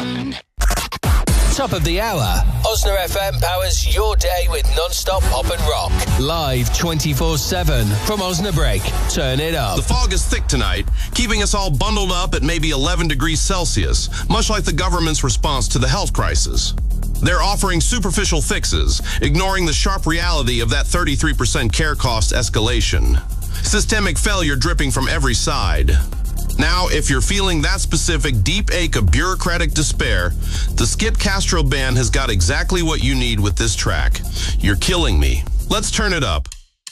1. Top of the hour. Osna FM powers your day with non-stop pop and rock. Live 24/7 from Osnabrück. Turn it up. The fog is thick tonight, keeping us all bundled up at maybe 11 degrees Celsius, much like the government's response to the health crisis. They're offering superficial fixes, ignoring the sharp reality of that 33% care cost escalation. Systemic failure dripping from every side. Now, if you're feeling that specific deep ache of bureaucratic despair, the Skip Castro Band has got exactly what you need with this track. You're Killing Me. Let's turn it up.